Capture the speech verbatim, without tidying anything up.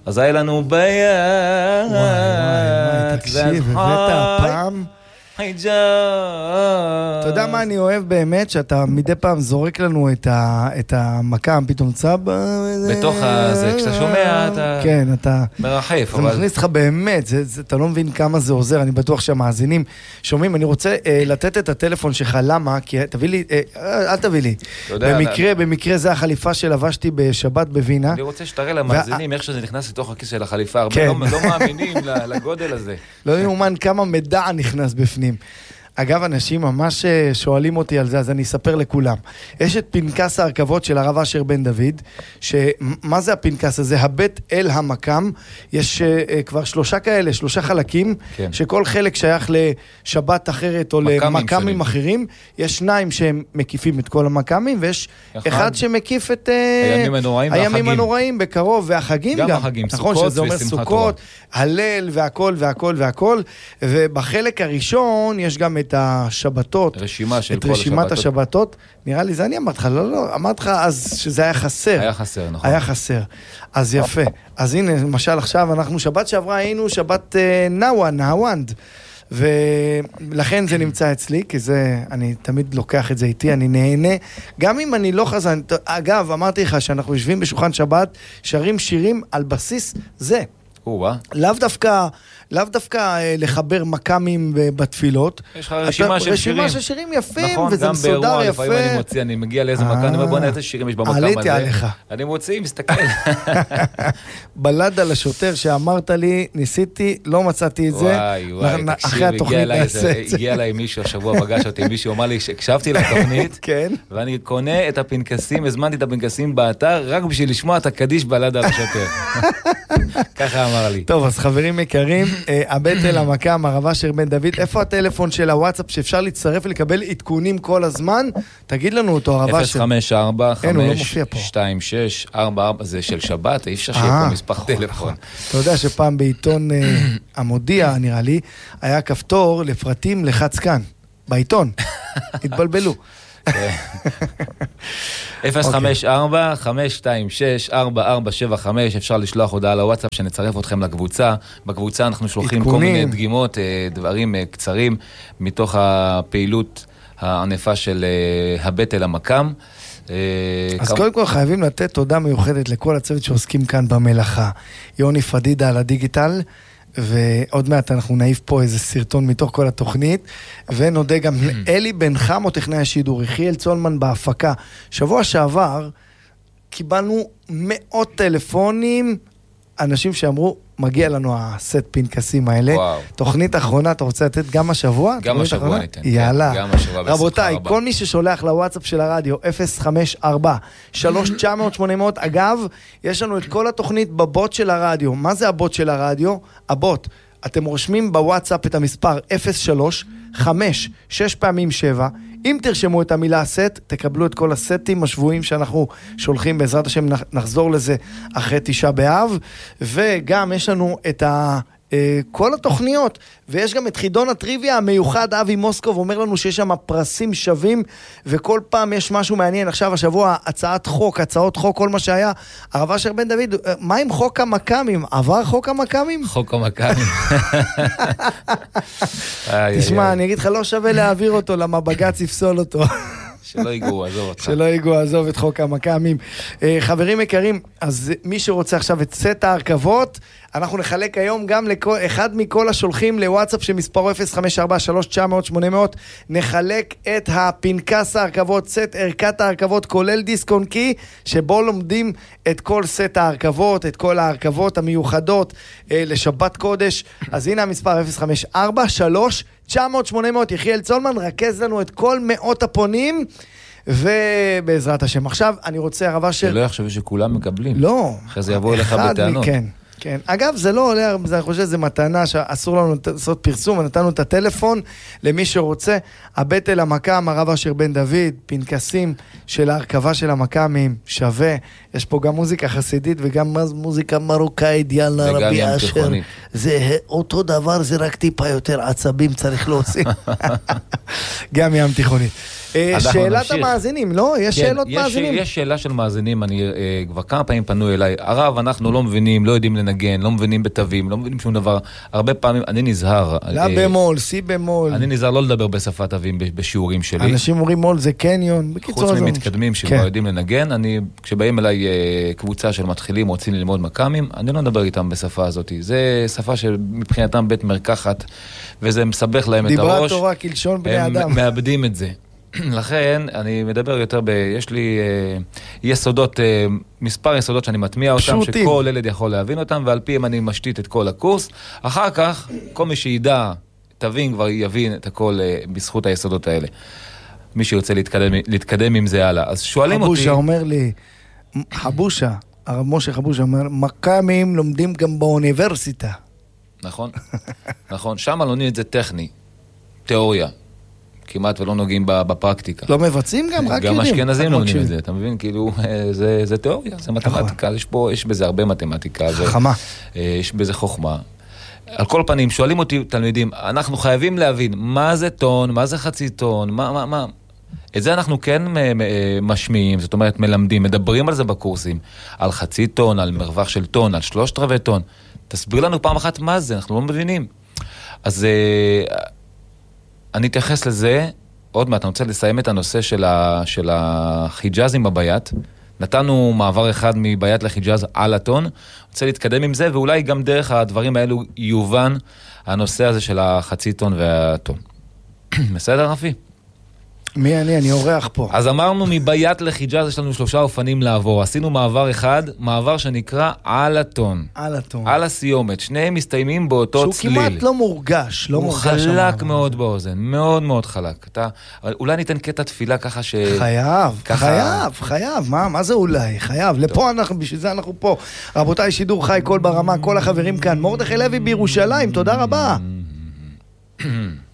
אז היה לנו ביד. וואי, וואי, וואי, תקשיב, הבאת הפעם. אתה יודע מה אני אוהב באמת? שאתה מדי פעם זורק לנו את המקם, פתאום צבא. בתוך הזה, כשאתה שומע, אתה כן, אתה מרחף. זה מכניס לך באמת, אתה לא מבין כמה זה עוזר, אני בטוח שהמאזינים שומעים. אני רוצה לתת את הטלפון שלך, למה? כי תביא לי, אל תביא לי. במקרה, במקרה זה החליפה שלבשתי בשבת בווינה. אני רוצה שתראה למאזינים איך שזה נכנס לתוך הכיס של החליפה. הרבה לא מאמינים לגודל הזה. לא יאומן כמה מידע נכנס בפנים. אגב, אנשים ממש שואלים אותי על זה, אז אני אספר לכולם. יש את פנקס ההרכבות של הרב אשר בן דוד, שמה זה הפנקס הזה? הבית אל המקם, יש uh, כבר שלושה כאלה, שלושה חלקים, כן. שכל חלק שייך לשבת אחרת או למקמים אחרים, יש שניים שהם מקיפים את כל המקמים, ויש אחד, אחד שמקיף את הימים הנוראים הימים והחגים. הנוראים בקרוב, והחגים גם. גם החגים, נכון, סוכות שזה אומר סוכות, הלל והכל והכל והכל, ובחלק הראשון יש גם את השבתות, רשימה של את כל רשימת השבתות. השבתות, נראה לי, זה אני אמרת לך, לא, לא, אמרת לך אז שזה היה חסר. היה חסר, נכון. היה חסר. אז יפה. אז הנה, למשל עכשיו, אנחנו שבת שעברה היינו שבת אה, נאווה, נאוונד, ולכן זה נמצא אצלי, כי זה, אני תמיד לוקח את זה איתי, אני נהנה, גם אם אני לא חזן, אגב, אמרתי לך שאנחנו יושבים בשולחן שבת, שרים שירים על בסיס זה. לאו דווקא, לאו דווקא לחבר מקמים בתפילות. יש לך רשימה של שירים. רשימה של שירים יפים, נכון, וזה מסודר יפה. לפעמים אני מוציא, אני מגיע לאיזה מקם, אני אומר, בוא נראה איזה שירים יש במקם הזה. עליתי עליך. אני מוציא, מסתכל. בלד על השוטר שאמרת לי, ניסיתי, לא מצאתי את זה. וואי, וואי, תקשיב, הגיע אליי מישהו, השבוע פגש אותי, מישהו אמר לי שהקשבתי לתוכנית, ואני קונה את הפנקסים, הזמנתי את הפנקסים באתר, רק בשביל לשמוע את הקדיש בלד על השוטר. ככה אמר לי. טוב, אז חברים יקרים, הבית אל המקם, הרב אשר בן דוד, איפה הטלפון של הוואטסאפ שאפשר להצטרף ולקבל עדכונים כל הזמן? תגיד לנו אותו, הרב אשר. אפס חמש ארבע חמש שתיים שש ארבע ארבע, זה של שבת, אי אפשר שיהיה פה מספר טלפון. אתה יודע שפעם בעיתון המודיע, נראה לי, היה כפתור לפרטים לחץ כאן, בעיתון. התבלבלו. אפס חמש ארבע חמש שתיים שש ארבע ארבע שבע חמש, אפשר לשלוח הודעה לוואטסאפ שנצרף אתכם לקבוצה. בקבוצה אנחנו שולחים כל מיני דגימות, דברים קצרים מתוך הפעילות הענפה של הבית אל המקם. אז קודם כל חייבים לתת תודה מיוחדת לכל הצוות שעוסקים כאן במלאכה. יוני פדידה על הדיגיטל, ועוד מעט אנחנו נעיף פה איזה סרטון מתוך כל התוכנית, ונודה גם לאלי בן חמו, טכנאי השידור, יחיאל צולמן בהפקה. שבוע שעבר קיבלנו מאות טלפונים, אנשים שאמרו, מגיע לנו הסט פנקסים האלה. וואו. תוכנית אחרונה, אתה רוצה לתת גם השבוע? גם השבוע ניתן. יאללה. גם השבוע רבותיי, כל מי ששולח לוואטסאפ של הרדיו, אפס חמש ארבע שלוש תשע אפס אפס שמונה אפס אפס, אגב, יש לנו את כל התוכנית בבוט של הרדיו. מה זה הבוט של הרדיו? הבוט. אתם רושמים בוואטסאפ את המספר אפס שלוש חמש שש פעמים שבע, אם תרשמו את המילה סט, תקבלו את כל הסטים השבועים שאנחנו שולחים, בעזרת השם נחזור לזה אחרי תשעה באב, וגם יש לנו את ה... כל התוכניות, ויש גם את חידון הטריוויה המיוחד, אבי מוסקוב אומר לנו שיש שם פרסים שווים, וכל פעם יש משהו מעניין. עכשיו השבוע הצעת חוק, הצעות חוק, כל מה שהיה. הרב אשר בן דוד, מה עם חוק המקמים? עבר חוק המקמים? חוק המקמים. תשמע, אני אגיד לך, לא שווה להעביר אותו, למה בג"ץ יפסול אותו. שלא ייגעו, עזוב אותך. שלא ייגעו, עזוב את חוק המקמים. חברים יקרים, אז מי שרוצה עכשיו את סט ההרכבות, אנחנו נחלק היום גם לאחד מכל השולחים לוואטסאפ שמספרו אפס חמש ארבע שלוש תשע אפס אפס שמונה אפס אפס, נחלק את הפנקס ההרכבות, סט ערכת ההרכבות, כולל דיסק און קי, שבו לומדים את כל סט ההרכבות, את כל ההרכבות המיוחדות אה, לשבת קודש. אז הנה המספר אפס חמש ארבע שלוש תשע אפס אפס שמונה אפס אפס, יחיאל צולמן, רכז לנו את כל מאות הפונים, ובעזרת השם. עכשיו אני רוצה הרבה של... שלא יחשבו שכולם מקבלים. לא. אחרי זה יבואו לך בטענות. כן. כן. אגב, זה לא עולה, אני חושב שזה מתנה שאסור לנו לעשות פרסום, נתנו את הטלפון למי שרוצה. הבית אל המקם, הרב אשר בן דוד, פנקסים של ההרכבה של המקמים, שווה. יש פה גם מוזיקה חסידית וגם מוזיקה מרוקאית, יאללה רבי אשר. זה אותו דבר, זה רק טיפה יותר עצבים צריך להוציא. גם ים תיכונית. שאלת המאזינים, לא? יש שאלות מאזינים? יש שאלה של מאזינים, אני כבר כמה פעמים פנו אליי, הרב, אנחנו לא מבינים, לא יודעים לנגן, לא מבינים בתווים, לא מבינים שום דבר. הרבה פעמים, אני נזהר. לא במול, סי במול. אני נזהר לא לדבר בשפת תווים בשיעורים שלי. אנשים אומרים מול זה קניון, חוץ ממתקדמים שכבר יודעים לנגן, אני, כשבאים אליי קבוצה של מתחילים, רוצים ללמוד מקאמים, אני לא מדבר איתם בשפה הזאת. זה שפה שמבחינתם בית מרקחת, וזה מסבך להם את הראש. דיברה תורה כלשון בני אדם. הם מאבדים את זה. לכן, אני מדבר יותר ב... יש לי יסודות, מספר יסודות שאני מטמיע אותם, שכל ילד יכול להבין אותם, ועל פיהם אני משתית את כל הקורס. אחר כך, כל מי שידע, תבין, כבר יבין את הכל בזכות היסודות האלה. מי שירצה להתקדם, להתקדם עם זה הלאה. אז שואלים אותי... חבושה אומר לי, חבושה, הרב משה חבושה אומר, מקאמים לומדים גם באוניברסיטה. נכון, נכון. שם לומדים את זה טכני, תיאוריה. כמעט ולא נוגעים בפרקטיקה. לא מבצעים גם, רק יודעים. גם אשכנזים לומדים את זה, אתה מבין? כאילו, זה, זה תיאוריה, זה מתמטיקה, יש פה, יש בזה הרבה מתמטיקה. חכמה. יש בזה חוכמה. על כל פנים, שואלים אותי תלמידים, אנחנו חייבים להבין, מה זה טון, מה זה חצי טון, מה, מה, מה. את זה אנחנו כן משמיעים, זאת אומרת, מלמדים, מדברים על זה בקורסים, על חצי טון, על מרווח של טון, על שלושת רבעי טון. תסביר לנו פעם אחת מה זה, אנחנו לא מבינים. אז... אני אתייחס לזה, עוד מעט, אני רוצה לסיים את הנושא של, ה, של החיג'אזים בבית. נתנו מעבר אחד מבית לחיג'אז על הטון, רוצה להתקדם עם זה, ואולי גם דרך הדברים האלו יובן הנושא הזה של החצי טון והטון. בסדר, רפי? מי אני? אני אורח פה. אז אמרנו מבית לחיג'אז יש לנו שלושה אופנים לעבור. עשינו מעבר אחד, מעבר שנקרא על הטון. על הטון. על הסיומת. שניהם מסתיימים באותו צליל. שהוא כמעט לא מורגש. לא הוא מורגש חלק מאוד באוזן. מאוד מאוד חלק. אתה, אולי ניתן קטע תפילה ככה ש... חייב, ככה... חייב, חייב. מה, מה זה אולי? חייב. טוב. לפה אנחנו, בשביל זה אנחנו פה. רבותיי, שידור חי, כל ברמה, כל החברים כאן. מרדכי לוי בירושלים, תודה רבה.